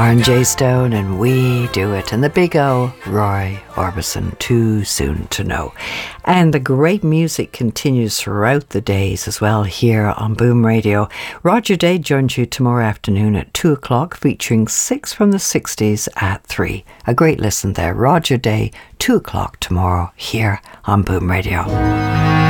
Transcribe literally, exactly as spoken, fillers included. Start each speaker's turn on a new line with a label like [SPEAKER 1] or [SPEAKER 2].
[SPEAKER 1] And Jay Stone and We Do It, and the big O, Roy Orbison, Too Soon to Know. And the great music continues throughout the days as well here on Boom Radio. Roger Day joins you tomorrow afternoon at two o'clock, featuring six from the sixties at three. A great listen there. Roger Day, two o'clock tomorrow here on Boom Radio.